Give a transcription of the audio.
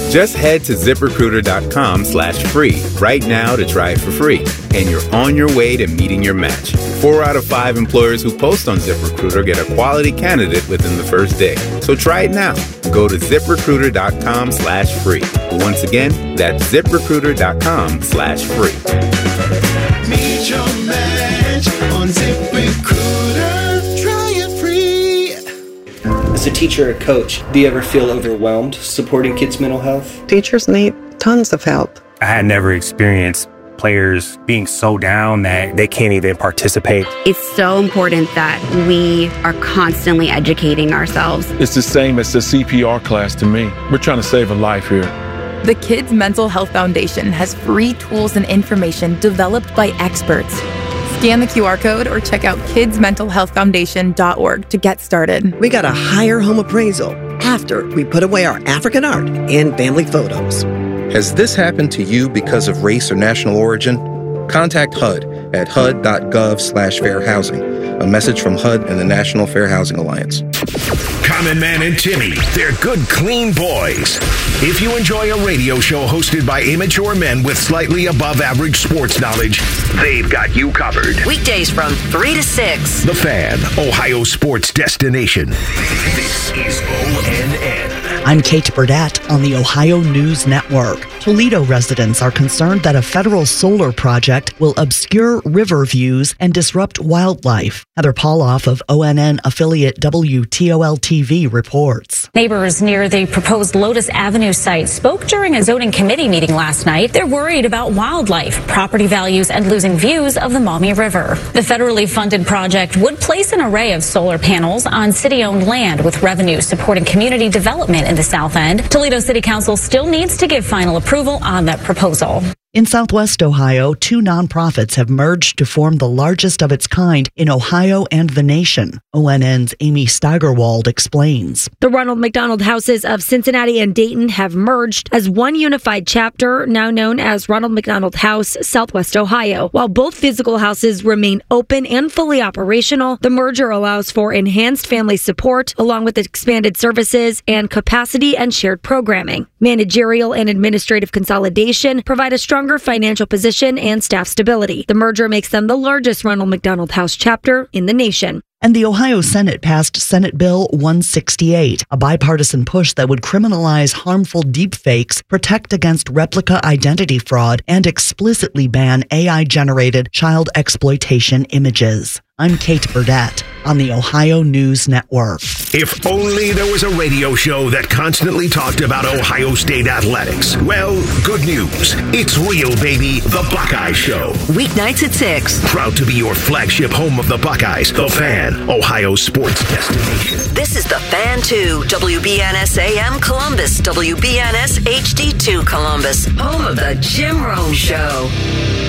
Just head to ZipRecruiter.com/free right now to try it for free. And you're on your way to meeting your match. 4 out of 5 employers who post on ZipRecruiter get a quality candidate within the first day. So try it now. Go to ZipRecruiter.com/free. Once again, that's ZipRecruiter.com/free. Meet your match on ZipRecruiter. Try it free. As a teacher or coach, do you ever feel overwhelmed supporting kids' mental health? Teachers need tons of help. I had never experienced players being so down that they can't even participate. It's so important that we are constantly educating ourselves. It's the same as the CPR class to me. We're trying to save a life here. The Kids Mental Health Foundation has free tools and information developed by experts. Scan the QR code or check out kidsmentalhealthfoundation.org to get started. We got a higher home appraisal after we put away our African art and family photos. Has this happened to you because of race or national origin? Contact HUD at hud.gov/fair housing. A message from HUD and the National Fair Housing Alliance. Common Man and Timmy, they're good, clean boys. If you enjoy a radio show hosted by immature men with slightly above average sports knowledge, they've got you covered. Weekdays from 3 to 6. The Fan, Ohio sports destination. This is ONN. I'm Kate Burdett on the Ohio News Network. Toledo residents are concerned that a federal solar project will obscure river views and disrupt wildlife. Heather Pauloff of ONN affiliate WTOL-TV reports. Neighbors near the proposed Lotus Avenue site spoke during a zoning committee meeting last night. They're worried about wildlife, property values, and losing views of the Maumee River. The federally funded project would place an array of solar panels on city-owned land with revenue supporting community development in the South End. Toledo City Council still needs to give final approval on that proposal. In Southwest Ohio, 2 nonprofits have merged to form the largest of its kind in Ohio and the nation. ONN's Amy Steigerwald explains. The Ronald McDonald Houses of Cincinnati and Dayton have merged as one unified chapter, now known as Ronald McDonald House, Southwest Ohio. While both physical houses remain open and fully operational, the merger allows for enhanced family support, along with expanded services and capacity and shared programming. Managerial and administrative consolidation provide a stronger financial position and staff stability. The merger makes them the largest Ronald McDonald House chapter in the nation. And the Ohio Senate passed Senate Bill 168, a bipartisan push that would criminalize harmful deepfakes, protect against replica identity fraud, and explicitly ban AI-generated child exploitation images. I'm Kate Burdett on the Ohio News Network. If only there was a radio show that constantly talked about Ohio State athletics. Well, good news. It's real, baby. The Buckeye Show. Weeknights at 6. Proud to be your flagship home of the Buckeyes. The Fan, Ohio sports destination. This is The Fan 2, WBNS AM Columbus, WBNS HD2 Columbus, home of the Jim Rome Show.